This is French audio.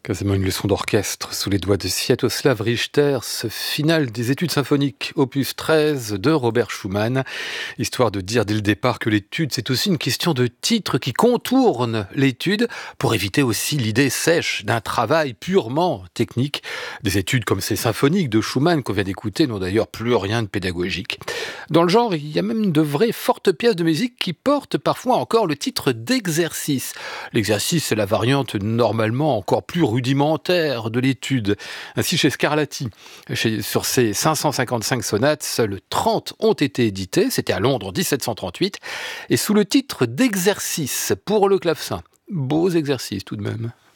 Quasiment une leçon d'orchestre sous les doigts de Sviatoslav Richter, ce final des études symphoniques, opus 13 de Robert Schumann. Histoire de dire dès le départ que l'étude, c'est aussi une question de titre qui contourne l'étude pour éviter aussi l'idée sèche d'un travail purement technique. Des études comme ces symphoniques de Schumann qu'on vient d'écouter n'ont d'ailleurs plus rien de pédagogique. Dans le genre, il y a même de vraies fortes pièces de musique qui portent parfois encore le titre d'exercice. L'exercice, c'est la variante normalement encore plus rudimentaire de l'étude. Ainsi, chez Scarlatti, sur ses 555 sonates, seules 30 ont été éditées. C'était à Londres en 1738. Et sous le titre d'exercice pour le clavecin. Beaux exercices tout de même.